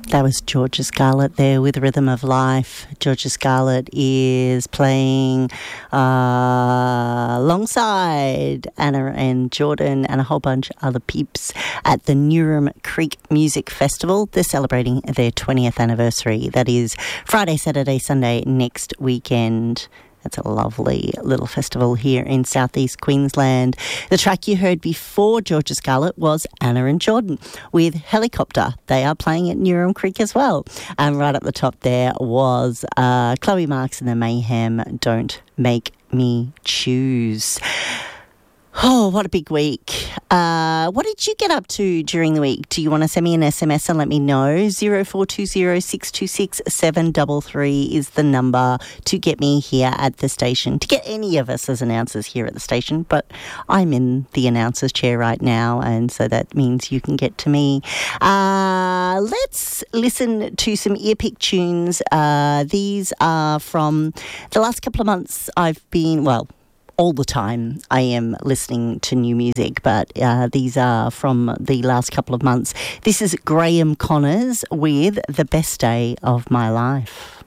That was Georgia Scarlett there with Rhythm of Life. Georgia Scarlett is playing alongside Anna and Jordan and a whole bunch of other peeps at the Newram Creek Music Festival. They're celebrating their 20th anniversary. That is Friday, Saturday, Sunday next weekend. That's a lovely little festival here in southeast Queensland. The track you heard before Georgia Scarlett was Anna and Jordan with Helicopter. They are playing at Newram Creek as well. And right at the top there was Chloe Marks and the Mayhem, Don't Make Me Choose. Oh, what a big week. What did you get up to during the week? Do you want to send me an SMS and let me know? 0420 626 733 is the number to get me here at the station, to get any of us as announcers here at the station. But I'm in the announcer's chair right now, and so that means you can get to me. Let's listen to some earpick tunes. These are from the last couple of months. I've been, all the time I am listening to new music, but these are from the last couple of months. This is Graham Connors with The Best Day of My Life.